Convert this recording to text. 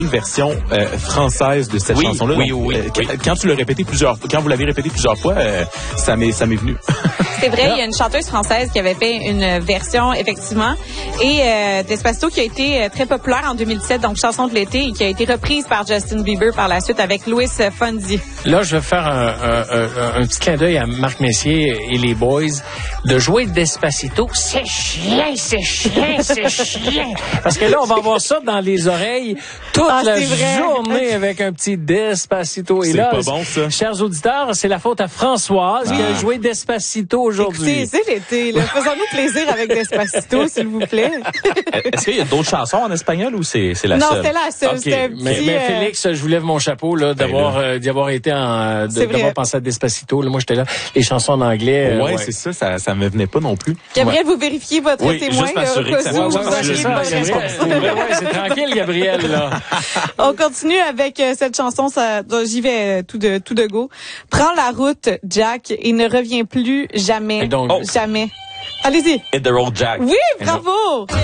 Une version française de cette chanson-là. Oui. Quand tu l'as répété quand vous l'avez répété plusieurs fois, ça m'est venu. C'est vrai, il y a une chanteuse française qui avait fait une version, effectivement, et Despacito qui a été très populaire en 2017, donc chanson de l'été, et qui a été reprise par Justin Bieber par la suite avec Louis Fonsi. Là, je vais faire un petit clin d'œil à Marc Messier et les boys. De jouer Despacito, c'est chiant. Parce que là, on va avoir ça dans les oreilles toute la journée avec un petit Despacito. Et là, pas bon, ça. Chers auditeurs, c'est la faute à Françoise qui a joué Despacito aujourd'hui. Écoutez, c'est l'été, là. Faisons-nous plaisir avec Despacito, s'il vous plaît. Est-ce qu'il y a d'autres chansons en espagnol ou c'est la seule? Non, c'est la seule. Okay. Mais Félix, je vous lève mon chapeau là d'y avoir été d'avoir pensé à Despacito. Là, moi, j'étais là. Les chansons en anglais. Ouais, c'est ça me venait pas non plus. Gabriel, vous vérifiez votre témoin. Juste m'assurer que ça c'est tranquille, Gabriel, là. On continue avec cette chanson. J'y vais tout de go. Prends la route, Jack, et ne reviens plus jamais. Donc, Jamais. Allez-y. Hit the road, Jack. Oui, bravo.